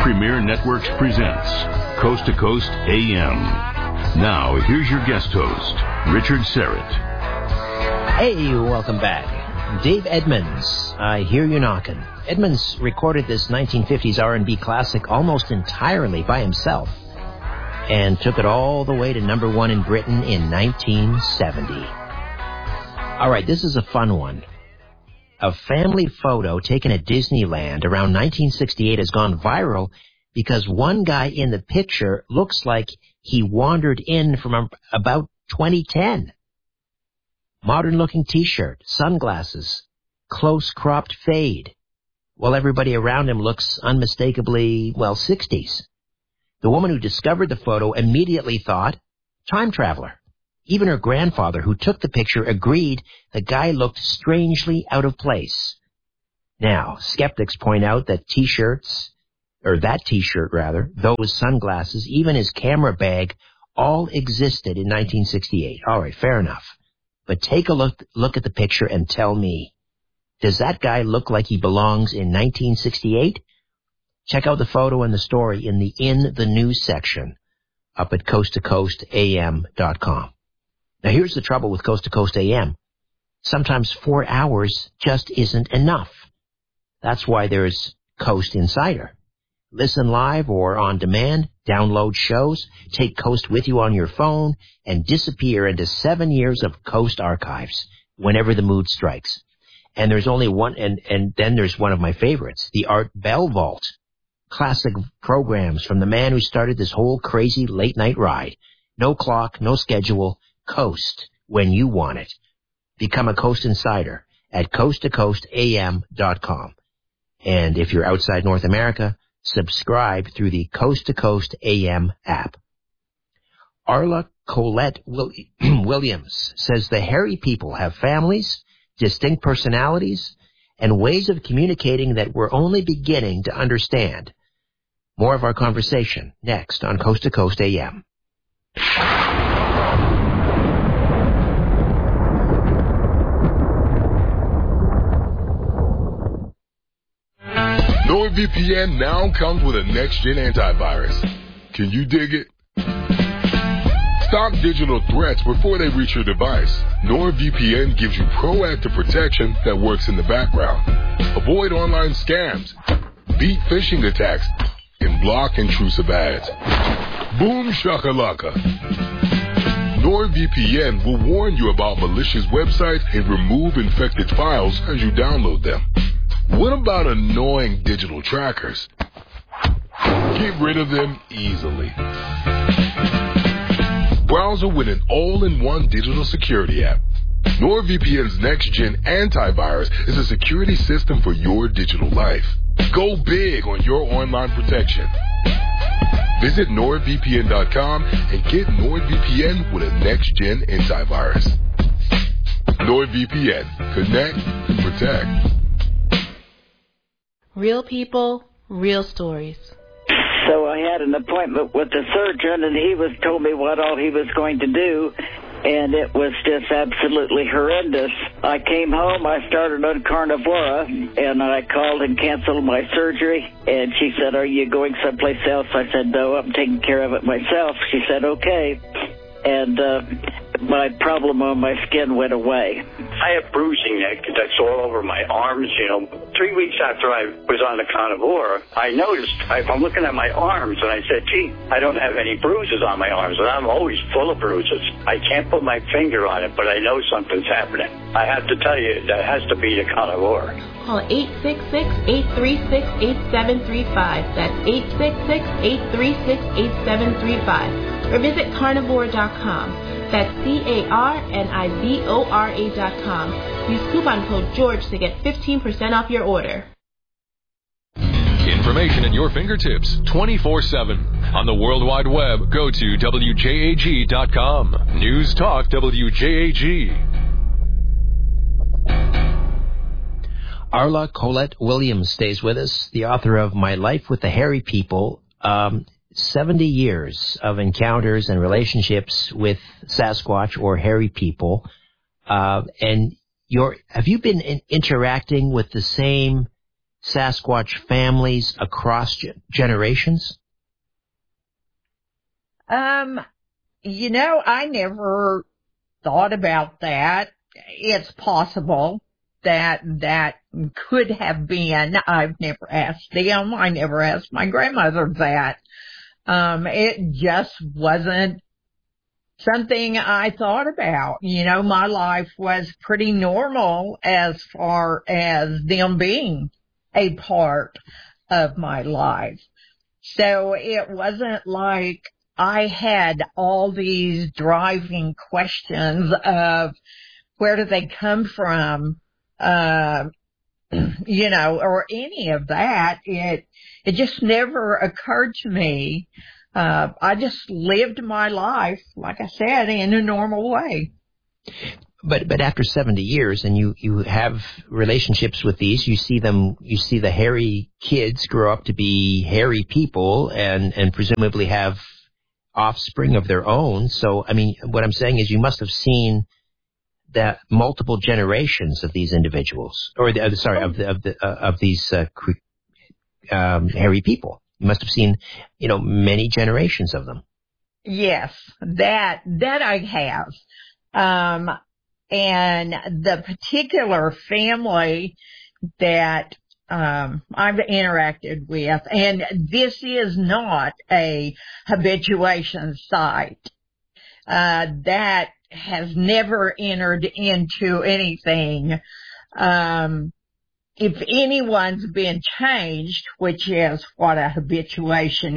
Premier Networks presents Coast to Coast AM. Now, here's your guest host, Richard Syrett. Hey, welcome back. Dave Edmunds, I Hear You Knockin'. Edmunds recorded this 1950s R&B classic almost entirely by himself and took it all the way to number one in Britain in 1970. All right, this is a fun one. A family photo taken at Disneyland around 1968 has gone viral because one guy in the picture looks like he wandered in from about 2010. Modern-looking T-shirt, sunglasses, close-cropped fade, while everybody around him looks unmistakably, 60s. The woman who discovered the photo immediately thought, time traveler. Even her grandfather, who took the picture, agreed the guy looked strangely out of place. Now, skeptics point out that that T-shirt, those sunglasses, even his camera bag, all existed in 1968. All right, fair enough. But take a look at the picture and tell me, does that guy look like he belongs in 1968? Check out the photo and the story in the news section up at coasttocoastam.com. Now, here's the trouble with Coast to Coast AM. Sometimes 4 hours just isn't enough. That's why there's Coast Insider. Listen live or on demand, download shows, take Coast with you on your phone, and disappear into 7 years of Coast archives whenever the mood strikes. And there's only one, and then there's one of my favorites, the Art Bell Vault. Classic programs from the man who started this whole crazy late-night ride. No clock, no schedule. Coast when you want it. Become a Coast Insider at coasttocoastam.com. And if you're outside North America, subscribe through the Coast to Coast AM app. Arla Colette Williams says the hairy people have families, distinct personalities, and ways of communicating that we're only beginning to understand. More of our conversation next on Coast to Coast AM. NordVPN now comes with a next-gen antivirus. Can you dig it? Stop digital threats before they reach your device. NordVPN gives you proactive protection that works in the background. Avoid online scams, beat phishing attacks, and block intrusive ads. Boom shakalaka. NordVPN will warn you about malicious websites and remove infected files as you download them. What about annoying digital trackers? Get rid of them easily. Browser with an all-in-one digital security app. NordVPN's next-gen antivirus is a security system for your digital life. Go big on your online protection. Visit NordVPN.com and get NordVPN with a next-gen antivirus. NordVPN. Connect and protect. Real people, real stories. So I had an appointment with the surgeon, and he told me what all he was going to do, and it was just absolutely horrendous. I came home, I started on Carnivora, and I called and canceled my surgery, and she said, "Are you going someplace else?" I said, "No, I'm taking care of it myself." She said, "Okay." And my problem on my skin went away. I have bruising that's all over my arms, 3 weeks after I was on the Carnivora, I noticed, I'm looking at my arms, and I said, gee, I don't have any bruises on my arms, and I'm always full of bruises. I can't put my finger on it, but I know something's happening. I have to tell you, that has to be the Carnivora. Call 866-836-8735. That's 866-836-8735. Or visit carnivora.com. That's carnivora.com. Use coupon code George to get 15% off your order. Information at your fingertips 24/7. On the World Wide Web, go to WJAG.com. News Talk WJAG. Arla Colette Williams stays with us, the author of My Life with the Hairy People. 70 years of encounters and relationships with Sasquatch or hairy people. And have you been interacting with the same Sasquatch families across generations? I never thought about that. It's possible that could have been. I've never asked them. I never asked my grandmother that. It just wasn't something I thought about. My life was pretty normal as far as them being a part of my life. So it wasn't like I had all these driving questions of where do they come from, or any of that. It just never occurred to me. I just lived my life, like I said, in a normal way. But after 70 years, and you have relationships with these, you see the hairy kids grow up to be hairy people and presumably have offspring of their own. So, I mean, what I'm saying is you must have seen that multiple generations of these individuals, or of these hairy people. You must have seen, many generations of them. Yes, that I have. And the particular family that I've interacted with, and this is not a habituation site. That has never entered into anything. If anyone's been changed, which is what a habituation